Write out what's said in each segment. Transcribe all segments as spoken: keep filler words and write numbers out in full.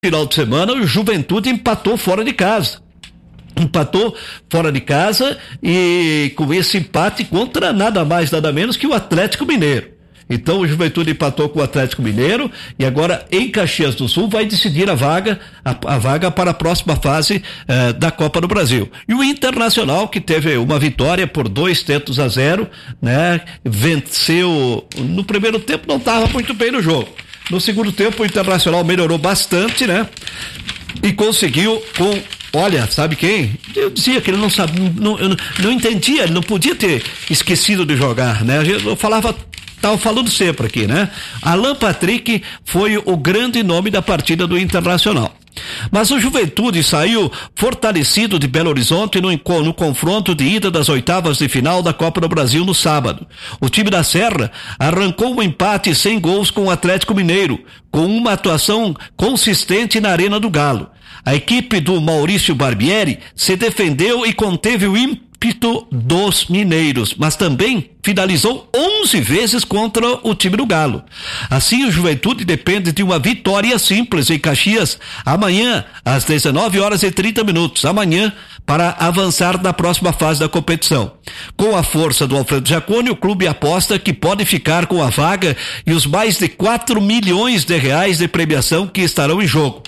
final de semana, o Juventude empatou fora de casa. Empatou fora de casa e com esse empate contra nada mais, nada menos que o Atlético Mineiro. Então o Juventude empatou com o Atlético Mineiro e agora em Caxias do Sul vai decidir a vaga, a, a vaga para a próxima fase eh, da Copa do Brasil. E o Internacional, que teve uma vitória por dois tentos a zero, né? Venceu no primeiro tempo, não estava muito bem no jogo. No segundo tempo o Internacional melhorou bastante, né? E conseguiu com, olha, sabe quem? Eu dizia que ele não sabe, não, eu não, não entendia, ele não podia ter esquecido de jogar, né? Eu falava, estava falando sempre aqui, né? Alan Patrick foi o grande nome da partida do Internacional. Mas o Juventude saiu fortalecido de Belo Horizonte no, no confronto de ida das oitavas de final da Copa do Brasil no sábado. O time da Serra arrancou um empate sem gols com o Atlético Mineiro, com uma atuação consistente na Arena do Galo. A equipe do Maurício Barbieri se defendeu e conteve o ímpeto dos mineiros, mas também finalizou onze vezes contra o time do Galo. Assim, o Juventude depende de uma vitória simples em Caxias amanhã às dezenove horas e trinta minutos, amanhã, para avançar na próxima fase da competição. Com a força do Alfredo Jaconi, o clube aposta que pode ficar com a vaga e os mais de quatro milhões de reais de premiação que estarão em jogo.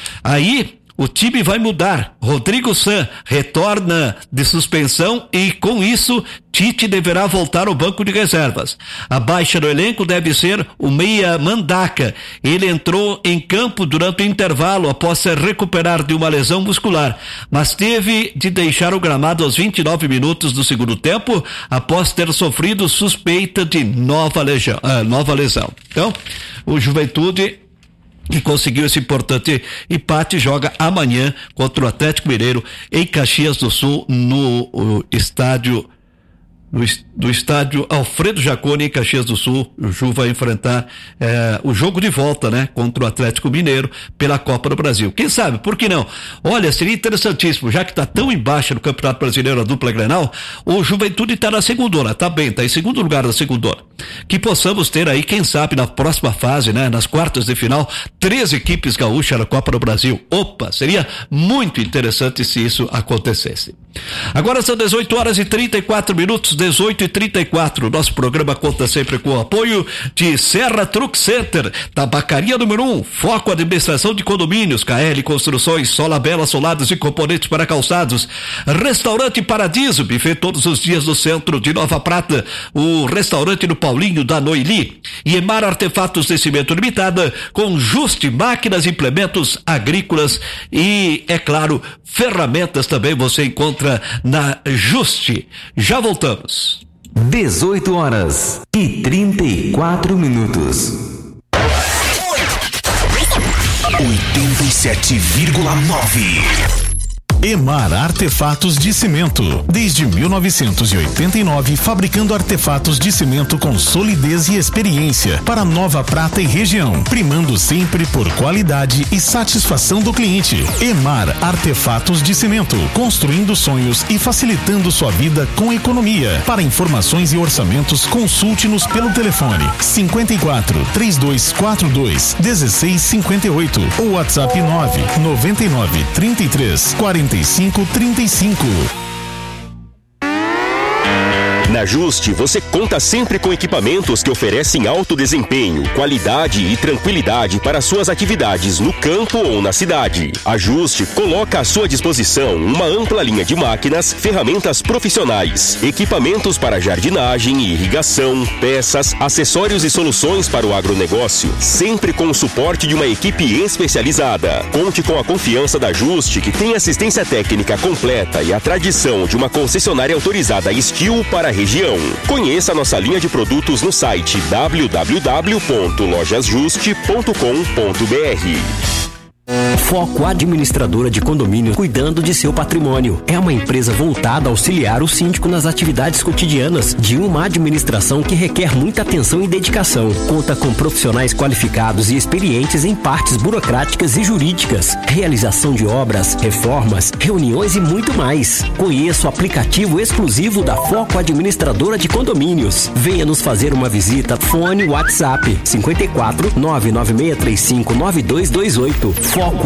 Aí o time vai mudar. Rodrigo San retorna de suspensão e, com isso, Tite deverá voltar ao banco de reservas. A baixa do elenco deve ser o meia Mandaca. Ele entrou em campo durante o intervalo após se recuperar de uma lesão muscular, mas teve de deixar o gramado aos vinte e nove minutos do segundo tempo após ter sofrido suspeita de nova lesão. Ah, nova lesão. Então, o Juventude, que conseguiu esse importante empate, joga amanhã contra o Atlético Mineiro em Caxias do Sul, no o, estádio no, do estádio Alfredo Jaconi em Caxias do Sul. O Ju vai enfrentar eh, o jogo de volta, né, contra o Atlético Mineiro pela Copa do Brasil. Quem sabe, por que não? Olha, seria interessantíssimo, já que está tão embaixo no Campeonato Brasileiro a dupla Grenal, o Juventude está na segundona, tá bem, tá em segundo lugar na segundona. Que possamos ter aí, quem sabe, na próxima fase, né, nas quartas de final, três equipes gaúchas na Copa do Brasil. Opa, seria muito interessante se isso acontecesse. Agora são dezoito horas e trinta e quatro minutos, dezoito e trinta e quatro. Nosso programa conta sempre com o apoio de Serra Truck Center, Tabacaria número um, Foco Administração de Condomínios, K L Construções, Solabela Solados e Componentes para Calçados, Restaurante Paradiso, buffet todos os dias no centro de Nova Prata, o restaurante do Paulinho da Noili, e Emar Artefatos de Cimento Limitada, com Juste Máquinas e Implementos Agrícolas e, é claro, ferramentas também você encontra na Juste. Já voltamos. dezoito horas e trinta e quatro minutos. oitenta e sete vírgula nove. Emar Artefatos de Cimento. Desde mil novecentos e oitenta e nove, fabricando artefatos de cimento com solidez e experiência para Nova Prata e região, primando sempre por qualidade e satisfação do cliente. Emar Artefatos de Cimento, construindo sonhos e facilitando sua vida com economia. Para informações e orçamentos, consulte-nos pelo telefone cinquenta e quatro, trinta e dois quarenta e dois, dezesseis cinquenta e oito ou WhatsApp nove noventa e nove, trinta e três, quarenta e cinco, trinta e cinco. Na Juste, você conta sempre com equipamentos que oferecem alto desempenho, qualidade e tranquilidade para suas atividades no campo ou na cidade. A Juste coloca à sua disposição uma ampla linha de máquinas, ferramentas profissionais, equipamentos para jardinagem e irrigação, peças, acessórios e soluções para o agronegócio, sempre com o suporte de uma equipe especializada. Conte com a confiança da Juste, que tem assistência técnica completa e a tradição de uma concessionária autorizada Estil para a região. Conheça nossa linha de produtos no site w w w ponto lojas juste ponto com ponto b r. Foco Administradora de Condomínio, cuidando de seu patrimônio. É uma empresa voltada a auxiliar o síndico nas atividades cotidianas de uma administração que requer muita atenção e dedicação. Conta com profissionais qualificados e experientes em partes burocráticas e jurídicas, realização de obras, reformas, reuniões e muito mais. Conheça o aplicativo exclusivo da Foco Administradora de Condomínios. Venha nos fazer uma visita. Fone WhatsApp cinco quatro nove nove seis três cinco nove dois dois oito. Foco